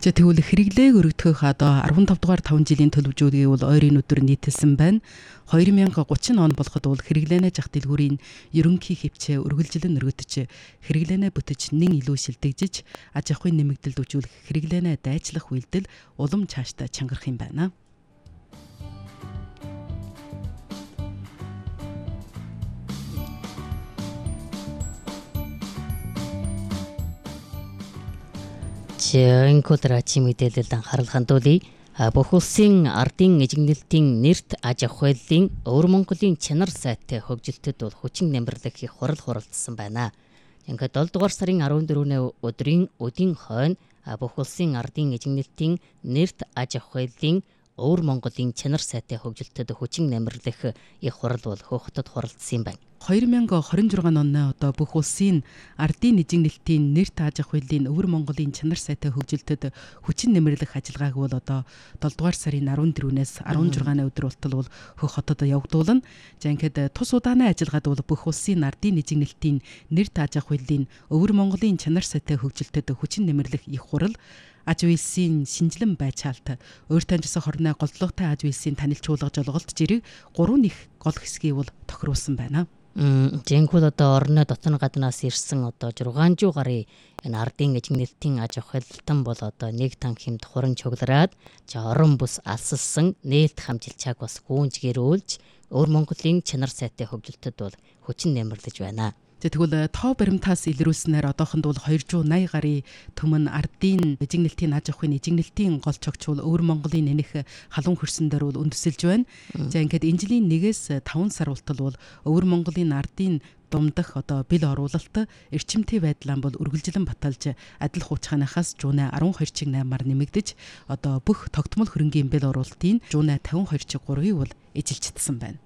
За тэгвэл хэрэглээг өргөдгөх одоо 15 дугаар 5 жилийн төлөвлөгөөгийг бол ойрын өдөр нийтэлсэн байна. 2030 он болоход бол хэрэглэнэ зах дэлгүүрийн ерөнхий хэмжээ үргэлжлэн өргөдөж, хэрэглэнэ бүтэж нэн илүү шилдэгжиж, аж ахуйн нэмэгдэлд үжүүлэх хэрэглэнэ дайчлах үйлдэл улам цаашдаа чангарах юм байна. Энэхүү дараагийн мэдээлэлд анхаарал хандуулъя. Бүх улсын ардын эзэгнэлтийн нэрт аж ахуйлын Өвөр Монголын чанар сайтай хөгжилтөд бол хүчин нэмэрлэх их хурал хуралдсан байна. Ингээд 7 дугаар сарын 14-ний өдрийн өдийн хойно бүх улсын ардын эзэгнэлтийн нэрт аж ахуйлын Өвөр Монголын чанар сайтай хөгжилтөд хүчин нэмэрлэх их хурал бол хөөхтөд хуралдсан юм байна. 2026 оны одоо бүх улсын ардын эзэгнэлтийн нэрт аж ахуйлын Өвөр Монголын чанар сайтай хөгжилтөд хүчин нэмэрлэх ажиллагааг бол одоо 7 дугаар сарын 14-өөс 16-ны өдөр болтол бол хөх хотод явагдуулна. За ингээд тус удааны ажиллагаад бол бүх улсын ардын эзэгнэлтийн нэрт аж ахуйлын Өвөр Монголын чанар сайтай хөгжилтөд хүчин нэмэрлэх их хурал аж үйлсийн шинжилэн байцаалт өөр таньжсан хорны голдлоготой аж үйлсийн танилцуулга жолголт жирийг 3 их гол хэсгийг бол тохируулсан байна. Жинхэнэ одоо орны дотны гаднаас ирсэн одоо 600 гаруй энэ ардын эзэгнэлтийн аж ахуйлтан бол одоо нэг тан хэмд хуран чуглараад орон бус алсалсан нээлт хамжилчааг бас гүнж гэрүүлж Өвөр Монголын чанар сайтай хөгжилтөд бол хүчин нэмэрлэж байна. Тэгвэл тоо баримтаас илрүүлснээр одоохонд бол 280 гаруй түмэн ардын эзэгнэлтийн аж ахуйн эзэгнэлтийн гол чогчвол Өвөр Монголын нэнэх халуун хөрсөн дээр бол үндэслэж байна. За ингээд энэ жилийн 1-ээс 5 сар болтол бол Өвөр Монголын ардын думдах одоо бэл оруулалт эрчимтэй байдлаа бол үргэлжлэн баталж адил хуучханахаас жуунэ 12.8-аар нэмэгдэж одоо бүх тогтмол хөрөнгийн бэл оруулалтын жуунэ 52.3-ыг бол эжилжтсэн байна.